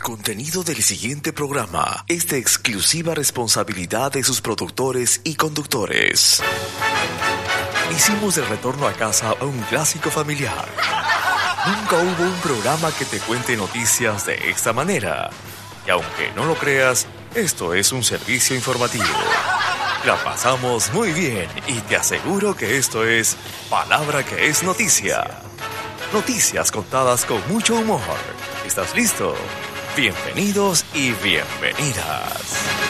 El contenido del siguiente programa es de exclusiva responsabilidad de sus productores y conductores. Hicimos el retorno a casa a un clásico familiar. Nunca hubo un programa que te cuente noticias de esta manera. Y aunque no lo creas, esto es un servicio informativo. La pasamos muy bien y te aseguro que esto es Palabra que es Noticia. Noticias contadas con mucho humor. ¿Estás listo? Bienvenidos y bienvenidas.